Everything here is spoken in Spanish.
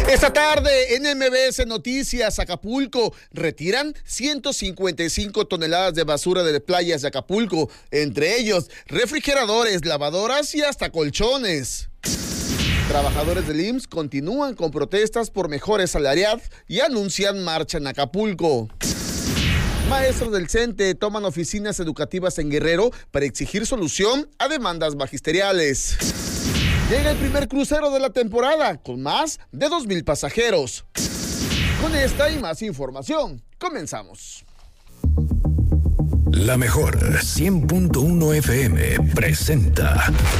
Esta tarde en MBS Noticias, Acapulco, retiran 155 toneladas de basura de playas de Acapulco, entre ellos refrigeradores, lavadoras y hasta colchones. Trabajadores del IMSS continúan con protestas por mejores salariales y anuncian marcha en Acapulco. Maestros del CENTE toman oficinas educativas en Guerrero para exigir solución a demandas magisteriales. Llega el primer crucero de la temporada, con más de 2,000 pasajeros. Con esta y más información, comenzamos. La mejor 100.1 FM presenta